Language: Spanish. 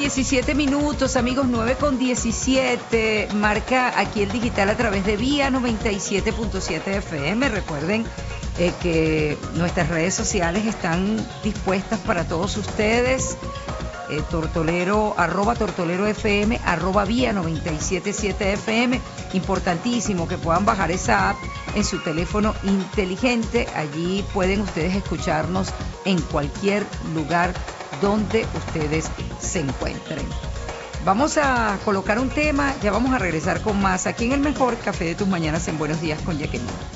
17 minutos, amigos, 9:17. Marca aquí el digital a través de Vía 97.7 FM. Recuerden que nuestras redes sociales están dispuestas para todos ustedes. Tortolero, @Tortolero FM, @Vía 977 FM. Importantísimo que puedan bajar esa app en su teléfono inteligente. Allí pueden ustedes escucharnos en cualquier lugar donde ustedes se encuentren. Vamos a colocar un tema, ya vamos a regresar con más aquí en el mejor café de tus mañanas en Buenos Días con Jacqueline.